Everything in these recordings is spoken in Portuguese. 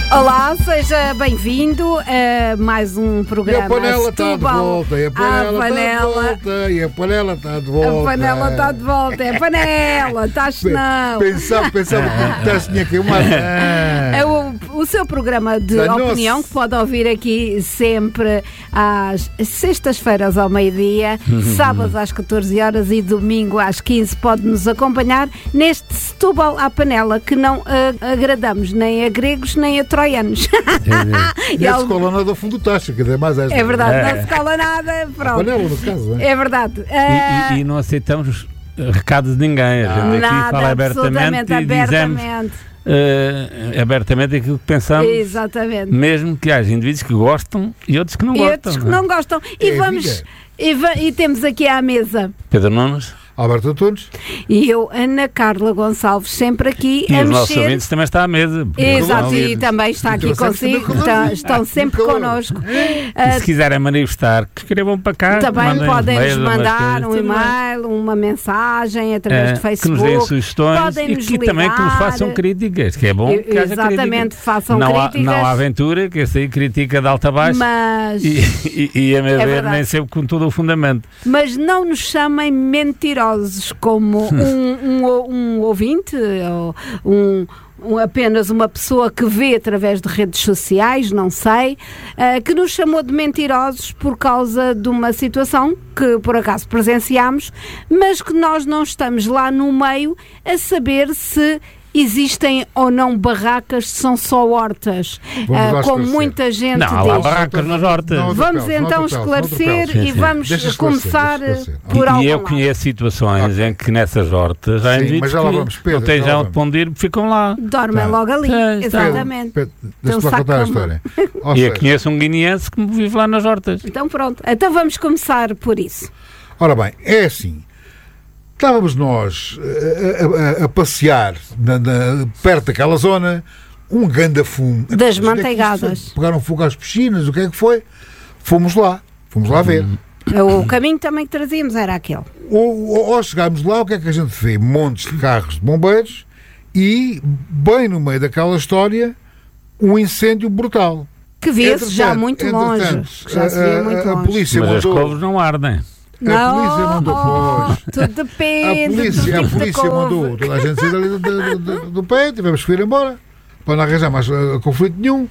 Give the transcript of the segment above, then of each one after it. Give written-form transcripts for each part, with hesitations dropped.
Olá, seja bem-vindo a mais um programa. E a panela está de volta, e a panela está de volta. A panela está de volta, é a panela, estás não. Pensava que tinha que uma. É o seu programa de opinião, que pode ouvir aqui sempre às sextas-feiras ao meio-dia, sábados às 14 horas e domingo às 15. Pode nos acompanhar neste Setúbal à panela, que não agradamos nem a gregos nem a troianos. E a escola nada ao fundo do taxa, que é mais esta. É verdade, não se cola nada. Pronto. A panela, no caso, é verdade. E não aceitamos recados de ninguém. A gente aqui fala abertamente e dizemos abertamente aquilo que pensamos. Exatamente. Mesmo que haja indivíduos que gostam e outros que não gostam. E temos aqui à mesa Pedro Nunes, Alberto Antunes e eu, Ana Carla Gonçalves, sempre aqui e a os mexer. nossos ouvintes também está à mesa. Exato, e também está aqui consigo, estão sempre connosco. E se quiserem manifestar, que escrevam para cá. Também podem-nos mandar um e-mail, uma mensagem através do Facebook. Que nos deem sugestões e que ligar. Também que nos façam críticas, que é bom que haja exatamente, façam críticas. Não há aventura, que essa aí critica de alta a baixo. Mas... E a meu ver, nem sempre com todo o fundamento. Mas não nos chamem mentirosos, como um ouvinte, ou apenas uma pessoa que vê através de redes sociais, não sei, que nos chamou de mentirosos por causa de uma situação que por acaso presenciámos, mas que nós não estamos lá no meio a saber se existem ou não barracas, são só hortas, como muita gente diz. Não, há barracas nas hortas. Vamos então esclarecer e vamos começar por algum lado. E eu conheço situações em que nessas hortas há indivíduos que não têm já onde pondir, ficam lá. Dormem logo ali, exatamente. Deixa-me contar a história. E eu conheço um guineense que vive lá nas hortas. Então pronto, então vamos começar por isso. Ora bem, é assim. Estávamos nós a passear perto daquela zona, um ganda fumo. Das manteigadas. Pegaram fogo às piscinas, o que é que foi? Fomos lá ver. O caminho também que trazíamos era aquele. Ao chegarmos lá, o que é que a gente vê? Montes de carros de bombeiros e, bem no meio daquela história, um incêndio brutal. Que vê-se já muito longe. Já se vê muito longe. A polícia Mas mandou... as couves não ardem. A polícia mandou, tudo depende. A polícia mandou toda a gente sair dali do pé, tivemos que ir embora para não arranjar mais conflito nenhum.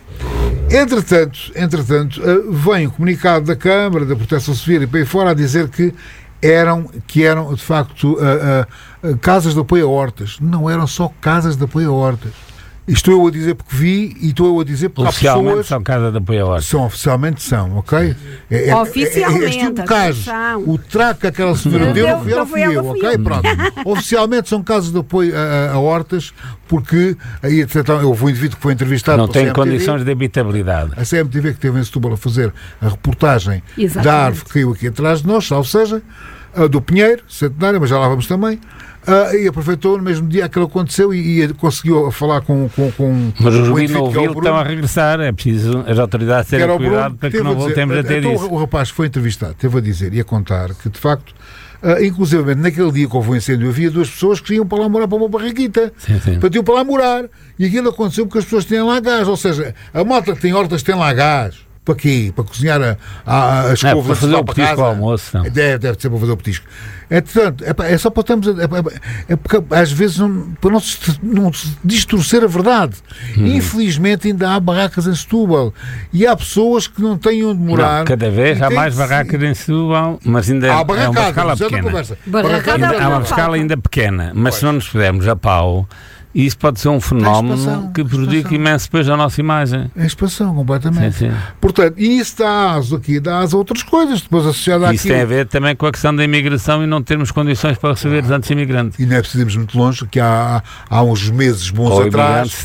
Entretanto, vem o comunicado da Câmara, da Proteção Civil e para aí fora a dizer que eram de facto casas de apoio a hortas. Não eram só casas de apoio a hortas. Estou eu a dizer porque vi e estou eu a dizer porque oficialmente há pessoas... são casa de apoio a hortas. Oficialmente são, ok? Oficialmente. Este tipo de caso, o traco que aquela senhora deu, não fui eu, ok? Pronto. Oficialmente são casas de apoio a hortas porque aí houve um indivíduo que foi entrevistado... Não tem condições de habitabilidade. A CMTV que teve em Setúbal a fazer a reportagem da árvore que caiu aqui atrás de nós, ou seja, do Pinheiro, centenário, mas já lá vamos também... e aproveitou no mesmo dia que aconteceu e conseguiu falar com mas os Rubim não ouviu, estão a regressar. É preciso as autoridades terem cuidado para que não voltemos a ter isso. O rapaz foi entrevistado, teve a dizer e a contar que, de facto, inclusive naquele dia que houve o incêndio, havia duas pessoas que iam para lá morar para uma barraquita. Para iam para lá morar. E aquilo aconteceu porque as pessoas tinham lá gás. Ou seja, a malta que tem hortas tem lá gás. Para quê? Para cozinhar as couves para fazer o petisco ao almoço. Não. Deve ser para fazer o petisco. Entretanto, é só para estarmos porque às vezes para não se distorcer a verdade. Infelizmente ainda há barracas em Setúbal e há pessoas que não têm onde morar. Não, cada vez há mais barracas em Setúbal, mas ainda é uma escala pequena. É uma escala ainda pequena, mas se não nos pudermos a pau, isso pode ser um fenómeno que prejudica imenso depois a nossa imagem. É expansão, completamente. Sim. Portanto, e isso dá asa a outras coisas, depois associado àquilo. Isso tem a ver também com a questão da imigração e não termos condições para receber tantos imigrantes. E não é preciso irmos muito longe, que há uns meses bons atrás,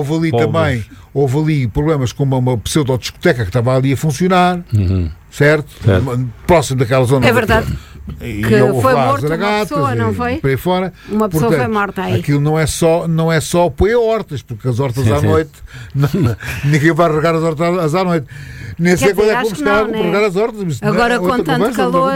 houve ali problemas com uma pseudo-discoteca que estava ali a funcionar, certo? Próximo daquela zona. É verdade. Que foi morta uma pessoa, não foi? Por aí fora. Uma pessoa foi morta aí. Aquilo não é só apoio a hortas, porque as hortas à noite, ninguém vai regar as hortas à noite. Nem sei quando é que vamos estar a regar as hortas. Agora com tanto calor,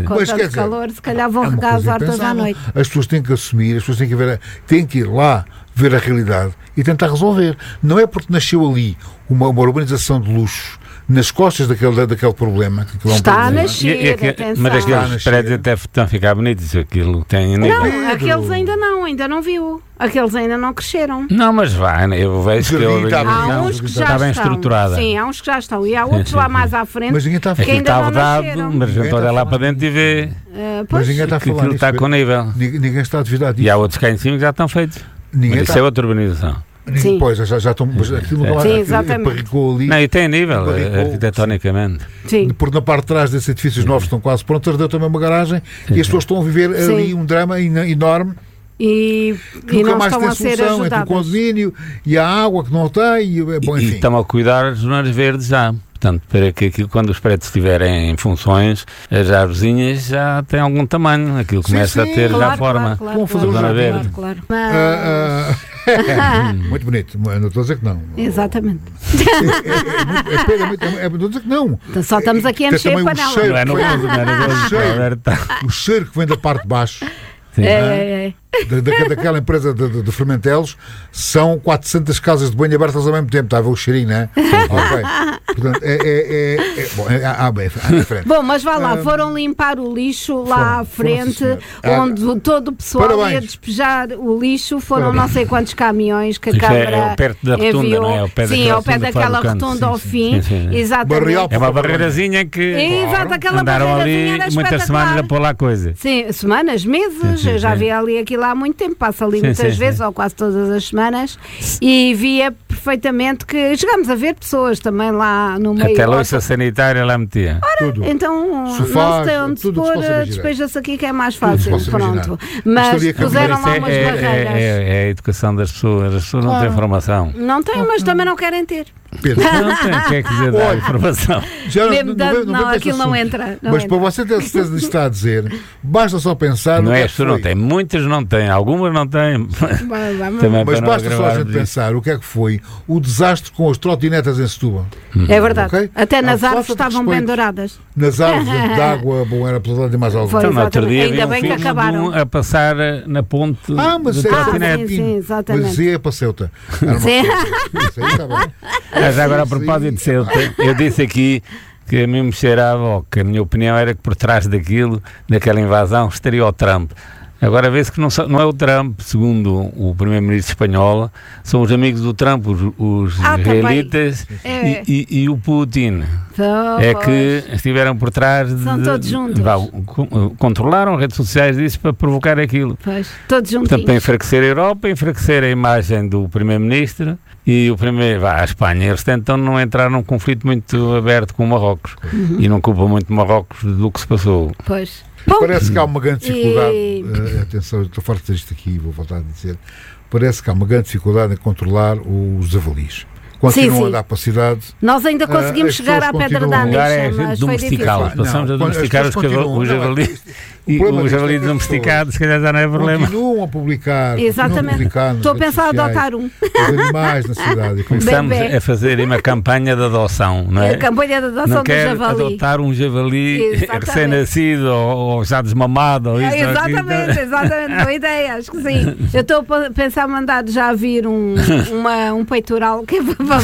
calor, se calhar vão regar as hortas à noite. As pessoas têm que assumir, as pessoas têm que ir lá ver a realidade e tentar resolver. Não é porque nasceu ali uma urbanização de luxo nas costas daquele problema. Que está a nascer, mas aqueles prédios até estão a ficar bonitos, aquilo tem... Não, aqueles ainda não viu. Aqueles ainda não cresceram. Não, mas vai, eu vejo que há uns que já está bem estruturada. Sim, há uns que já estão. E há outros lá mais à frente mas ninguém está a que ainda está não nasceram. Mas a gente olha lá para dentro e vê mas ninguém está a falar que aquilo está com nível. Ninguém está a duvidar disso. E há outros cá em cima que já estão feitos. Mas isso é outra urbanização. Sim. Pois, já estão. Aquilo parricou ali. Não, e tem nível, arquitetonicamente. Sim. Porque na parte de trás desses edifícios novos estão quase prontos, deu também uma garagem e as pessoas estão a viver ali um drama enorme. E não estão a ser ajudadas. Entre o condomínio e a água que não tem. Bom, enfim. E estão a cuidar das zonas verdes já. Portanto, para que aquilo, quando os prédios estiverem em funções, as árvorezinhas já têm algum tamanho. Aquilo começa a ter já forma. Vamos fazer zona verde. Claro. Muito bonito. Não estou a dizer que não. Exatamente. Estou a dizer que não. Então só estamos aqui a mexer o cheiro que vem da parte de baixo. Daquela empresa de fermentelos, são 400 casas de banho abertas ao mesmo tempo. Estava o cheirinho, não é? Ok. Portanto, Bom, mas vá lá, foram limpar o lixo lá à frente, onde todo o pessoal ia despejar o lixo. Foram não sei quantos caminhões que a Câmara perto da rotunda, não é? Sim, ao pé daquela rotunda ao fim. Exatamente. É uma barreirazinha que exato, aquela andaram ali muitas semanas a pôr lá coisa. Sim, semanas, meses. Eu já vi ali aquilo há muito tempo, passa ali muitas vezes, ou quase todas as semanas, e via perfeitamente que chegámos a ver pessoas também lá no meio. Até louça sanitária lá metia. Ora, então sofás, não se tem onde se pôr, despeja-se aqui que é mais fácil. Pronto. Mas puseram lá umas barreiras. É a educação das pessoas. As pessoas não têm formação. Não têm, mas também não querem ter. Pedro. Não tem, quer dizer dar informação. Não, aquilo não entra. Mas para você ter certeza de estar a dizer, basta só pensar. Não é, as pessoas não têm, muitas não têm, algumas não têm. Mas basta só a gente pensar o que é que foi o desastre com as trotinetas em Setúbal. É verdade. Okay? Até nas árvores estavam bem douradas. Nas árvores de água, bom, era plantado e mais algo. Então, no outro dia ainda bem que acabaram. A passar na ponte mas de trotinete. Sim, exatamente. Mas ia para Ceuta. Mas agora, a propósito de Ceuta, eu disse aqui que a mim me cheirava, ou que a minha opinião era que por trás daquela invasão, estaria o Trump. Agora vê-se que não é o Trump, segundo o primeiro-ministro espanhol, são os amigos do Trump, os israelitas e o Putin. É que estiveram por trás são todos juntos. Controlaram redes sociais disso para provocar aquilo. Pois, todos juntos. Portanto, para enfraquecer a Europa, enfraquecer a imagem do primeiro-ministro e a Espanha. Eles tentam não entrar num conflito muito aberto com o Marrocos e não culpam muito Marrocos do que se passou. Pois. Parece que há uma grande dificuldade, atenção, estou farto de dizer isto aqui, vou voltar a dizer, parece que há uma grande dificuldade em controlar os javalis. Continuam a dar para a cidade. Nós ainda conseguimos chegar à Pedra da Anixa, mas foi difícil. Passamos a domesticar os javalis. E os javalis domesticados, se calhar já não é problema. Continuam a publicar. Exatamente. Estou a pensar em adotar um. Os animais na cidade. Começamos a fazer uma campanha de adoção, não é? A campanha de adoção do javali. Adotar um javali recém-nascido ou já desmamado. Ou isso, exatamente. Boa ideia, acho que sim. Eu estou a pensar mandar já vir um peitoral que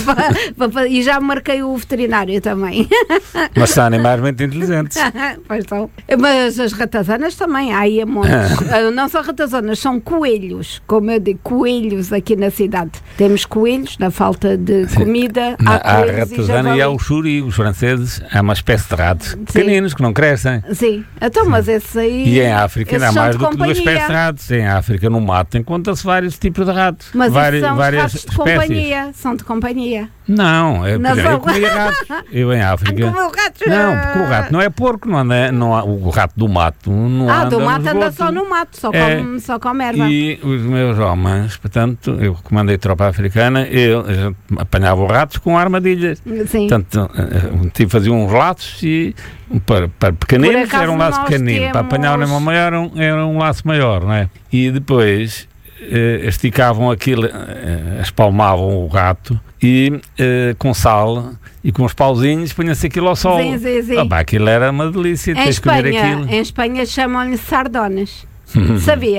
e já marquei o veterinário também. Mas são animais muito inteligentes. Pois são. Mas as ratazanas também, há aí a montes. Não são ratazanas, são coelhos, como eu digo, coelhos aqui na cidade. Temos coelhos, na falta de comida. Há a ratazana e há o churi, os franceses, há uma espécie de ratos pequeninos que não crescem. Sim, então, mas esses aí. E em África ainda há mais do que 2 espécies de ratos. Em África, no mato, encontra-se vários tipos de ratos. Mas são várias ratos de companhia. São de companhia. Não, eu comia ratos. Eu em África. Não, porque o rato não é porco, não há o rato do mato. Do mato anda só no mato, só come erva. E os meus homens, portanto, eu comandei tropa africana, eu apanhava os ratos com armadilhas. Sim. Portanto, fazia uns laços e para pequeninos era um laço pequenino, para apanhar uma maior era um laço maior, não é? E depois esticavam aquilo, espalmavam o rato e com sal e com os pauzinhos punha-se aquilo ao sol. Sim. Aquilo era uma delícia. Em Espanha chamam-lhe sardonas. Sabia?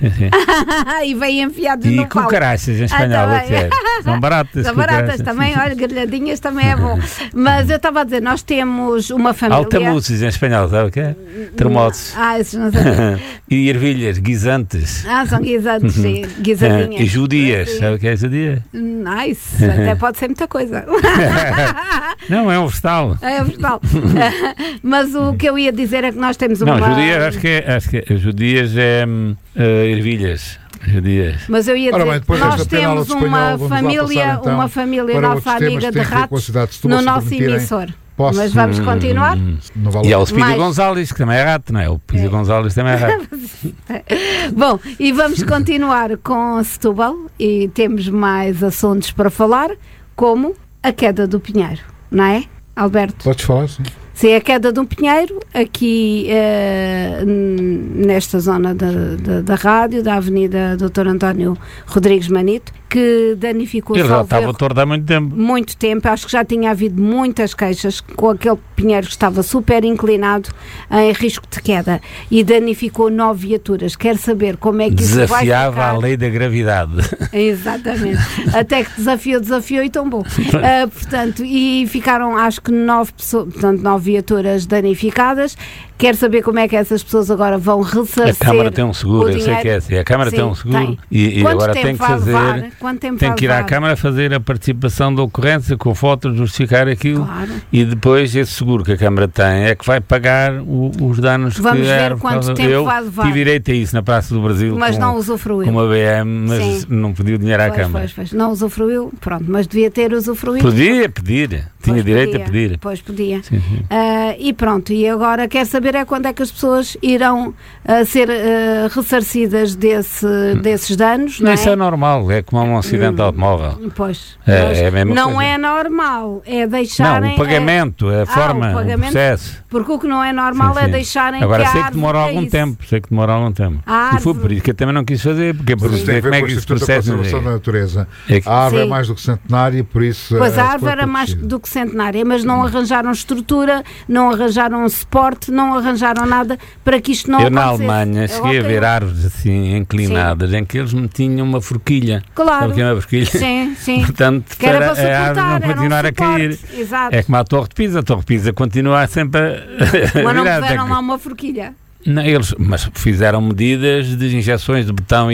E vem enfiados no pau. E cucarachas em espanhol, são baratas. São baratas também, olha, grelhadinhas também é bom. Mas eu estava a dizer, nós temos uma família... Altamuces em espanhol, sabe o que é? Termotes. Esses não sabia. E ervilhas, guisantes. São guisantes, sim, guisadinhas. E judias, sabe o que é judia? Nice, até pode ser muita coisa. Não, é um vegetal. É um vegetal. Mas o que eu ia dizer é que nós temos uma... Não, judias, acho que judias é ervilhas. Mas eu ia dizer, nós temos uma família nossa amiga de ratos no nosso emissor. Mas vamos continuar? E há o Speedy Gonzalez, que também é rato, não é? O Speedy Gonzalez também é rato. Bom, e vamos continuar com Setúbal e temos mais assuntos para falar, como a queda do Pinheiro, não é, Alberto? Podes falar, sim. Sim, a queda de um pinheiro aqui nesta zona da rádio, da Avenida Dr. António Rodrigues Manito, que danificou... Ele já estava torto há muito tempo. Muito tempo, acho que já tinha havido muitas queixas com aquele pinheiro que estava super inclinado em risco de queda e danificou 9 viaturas. Quer saber como é que isso vai ficar? Desafiava a lei da gravidade. Exatamente. Até que desafiou e tombou. Portanto, e ficaram acho que 9 pessoas, portanto 9 viaturas danificadas. Quer saber como é que essas pessoas agora vão ressarcir? A Câmara tem um seguro, eu sei que é assim. A Câmara tem um seguro e agora tem que fazer. Tem que ir à Câmara fazer a participação da ocorrência com fotos, justificar aquilo. Claro. E depois esse seguro que a Câmara tem é que vai pagar os danos Vamos que ver quanto tempo vai levar. Eu tive direito a isso na Praça do Brasil. Mas não usufruiu. Com uma BM, mas não pediu dinheiro à Câmara. Não usufruiu, pronto, mas devia ter usufruído. Podia pedir. Tinha direito a pedir. Pois podia. Sim. E pronto, e agora quer saber é quando é que as pessoas irão ser ressarcidas desses danos, não é? Isso é normal, é como um acidente de automóvel. Pois. É a mesma não coisa. É normal, é deixarem... Não, o pagamento, a forma, o processo. Porque o que não é normal é deixarem agora, que a sei que demora algum tempo, E foi por isso que eu também não quis fazer, porque por isso tem a ver com o processo da conservação da natureza. A árvore é mais do que centenária, por isso... Pois a árvore era mais do que centenária, mas não arranjaram estrutura, não arranjaram suporte, não arranjaram nada para que isto não acontecesse. Eu na Alemanha cheguei a ver árvores assim inclinadas, em que eles metiam uma forquilha. Claro. Sabe o que é uma forquilha? Sim. Portanto, que era para a árvore não continuar a cair. Exato. É como a Torre de Pisa continua sempre a mas não puseram lá uma forquilha. Não, mas fizeram medidas de injeções de betão